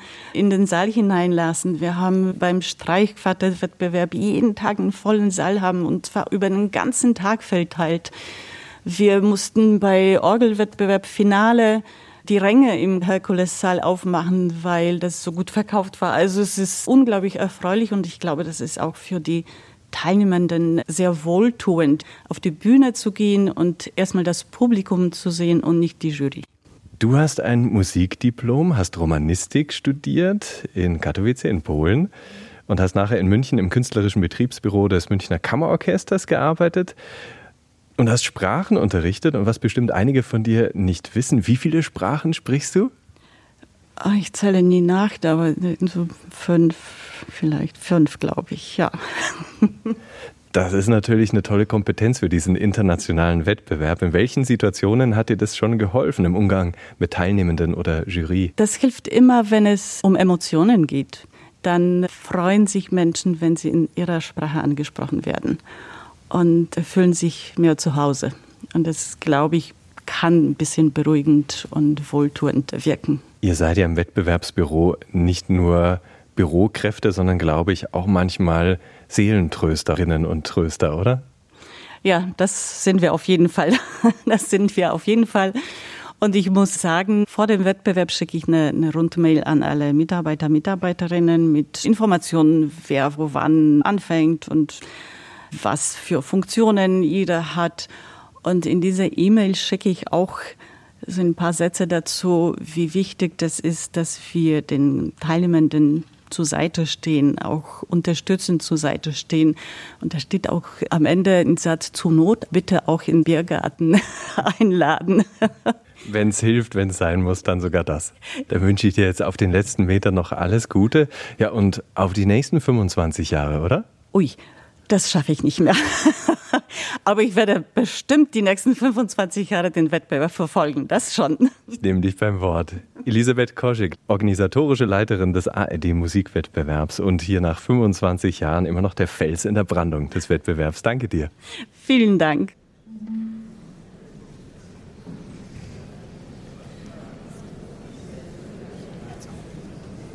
in den Saal hineinlassen. Wir haben beim Streichquartettwettbewerb jeden Tag einen vollen Saal haben und zwar über den ganzen Tag verteilt. Wir mussten bei Orgelwettbewerb Finale die Ränge im Herkulessaal aufmachen, weil das so gut verkauft war. Also es ist unglaublich erfreulich und ich glaube, das ist auch für die Teilnehmenden sehr wohltuend, auf die Bühne zu gehen und erstmal das Publikum zu sehen und nicht die Jury. Du hast ein Musikdiplom, hast Romanistik studiert in Katowice in Polen und hast nachher in München im künstlerischen Betriebsbüro des Münchner Kammerorchesters gearbeitet und hast Sprachen unterrichtet. Und was bestimmt einige von dir nicht wissen, wie viele Sprachen sprichst du? Ich zähle nie nach, aber so 5, vielleicht 5, glaube ich, ja. Das ist natürlich eine tolle Kompetenz für diesen internationalen Wettbewerb. In welchen Situationen hat dir das schon geholfen im Umgang mit Teilnehmenden oder Jury? Das hilft immer, wenn es um Emotionen geht. Dann freuen sich Menschen, wenn sie in ihrer Sprache angesprochen werden und fühlen sich mehr zu Hause. Und das, glaube ich, kann ein bisschen beruhigend und wohltuend wirken. Ihr seid ja im Wettbewerbsbüro nicht nur Bürokräfte, sondern, glaube ich, auch manchmal Seelentrösterinnen und Tröster, oder? Ja, das sind wir auf jeden Fall. Und ich muss sagen, vor dem Wettbewerb schicke ich eine Rundmail an alle Mitarbeiter, Mitarbeiterinnen mit Informationen, wer wo wann anfängt und was für Funktionen jeder hat. Und in dieser E-Mail schicke ich auch so ein paar Sätze dazu, wie wichtig das ist, dass wir den Teilnehmenden zur Seite stehen, auch unterstützend zur Seite stehen. Und da steht auch am Ende ein Satz: zur Not bitte auch in den Biergarten einladen. Wenn es hilft, wenn es sein muss, dann sogar das. Da wünsche ich dir jetzt auf den letzten Metern noch alles Gute. Ja, und auf die nächsten 25 Jahre, oder? Ui, das schaffe ich nicht mehr. Aber ich werde bestimmt die nächsten 25 Jahre den Wettbewerb verfolgen, das schon. Ich nehme dich beim Wort. Elisabeth Koschek, organisatorische Leiterin des ARD-Musikwettbewerbs und hier nach 25 Jahren immer noch der Fels in der Brandung des Wettbewerbs. Danke dir. Vielen Dank.